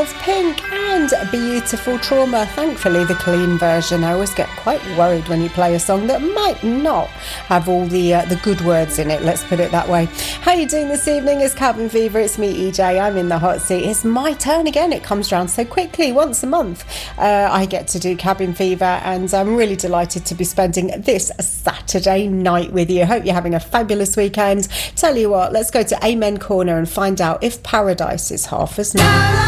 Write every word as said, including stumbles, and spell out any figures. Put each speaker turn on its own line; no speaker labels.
of Pink and Beautiful Trauma. Thankfully, the clean version. I always get quite worried when you play a song that might not have all the uh, the good words in it, let's put it that way. How you doing this evening? It's Cabin Fever. It's me, E J. I'm in the hot seat. It's my turn again. It comes round so quickly. Once a month, uh, I get to do Cabin Fever, and I'm really delighted to be spending this Saturday night with you. Hope you're having a fabulous weekend. Tell you what, let's go to Amen Corner and find out if paradise is half as nice.